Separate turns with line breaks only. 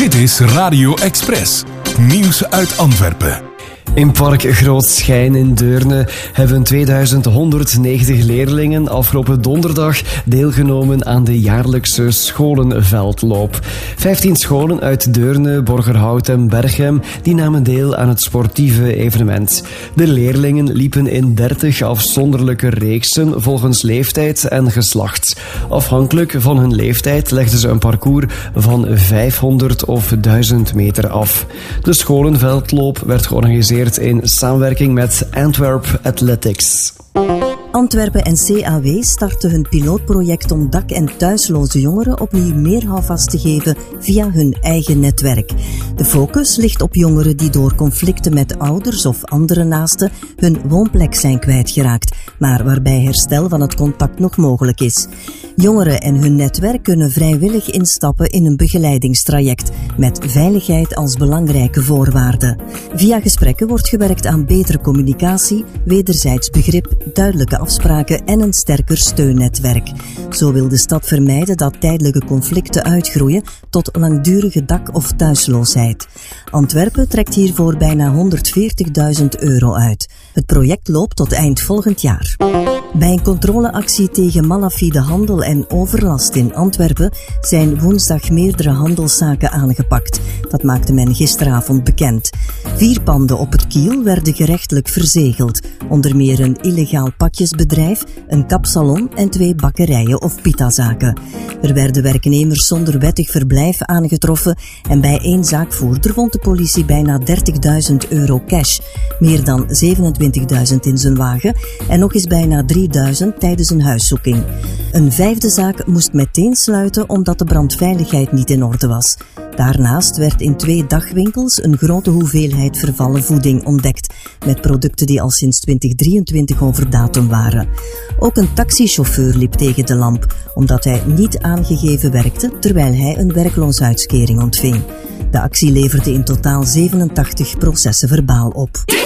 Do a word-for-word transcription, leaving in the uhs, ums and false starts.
Dit is Radio Express. Nieuws uit Antwerpen.
In Park Grootschijn in Deurne hebben tweeduizend honderdnegentig leerlingen afgelopen donderdag deelgenomen aan de jaarlijkse scholenveldloop. Vijftien scholen uit Deurne, Borgerhout en Berchem die namen deel aan het sportieve evenement. De leerlingen liepen in dertig afzonderlijke reeksen volgens leeftijd en geslacht. Afhankelijk van hun leeftijd legden ze een parcours van vijfhonderd of duizend meter af. De scholenveldloop werd georganiseerd in samenwerking met Antwerp Athletics.
Antwerpen en C A W starten hun pilootproject om dak- en thuisloze jongeren opnieuw meer houvast te geven via hun eigen netwerk. De focus ligt op jongeren die door conflicten met ouders of andere naasten hun woonplek zijn kwijtgeraakt, maar waarbij herstel van het contact nog mogelijk is. Jongeren en hun netwerk kunnen vrijwillig instappen in een begeleidingstraject, met veiligheid als belangrijke voorwaarde. Via gesprekken wordt gewerkt aan betere communicatie, wederzijds begrip, duidelijke afspraken en een sterker steunnetwerk. Zo wil de stad vermijden dat tijdelijke conflicten uitgroeien tot langdurige dak- of thuisloosheid. Antwerpen trekt hiervoor bijna honderdveertigduizend euro uit. Het project loopt tot eind volgend jaar. Bij een controleactie tegen malafide handel en overlast in Antwerpen zijn woensdag meerdere handelszaken aangepakt. Dat maakte men gisteravond bekend. Vier panden op het Kiel werden gerechtelijk verzegeld. Onder meer een illegaal pakjesbedrijf, een kapsalon en twee bakkerijen of pitazaken. Er werden werknemers zonder wettig verblijf aangetroffen en bij één zaakvoerder vond de politie bijna dertigduizend euro cash. Meer dan zevenentwintigduizend in zijn wagen en nog eens bijna drieduizend tijdens een huiszoeking. Een vijfde zaak moest meteen sluiten omdat de brandveiligheid niet in orde was. Daarnaast werd in twee dagwinkels een grote hoeveelheid vervallen voeding ontdekt, met producten die al sinds twintig drieëntwintig over datum waren. Ook een taxichauffeur liep tegen de lamp, omdat hij niet aangegeven werkte terwijl hij een werkloosheidskering ontving. De actie leverde in totaal zevenentachtig processen verbaal op.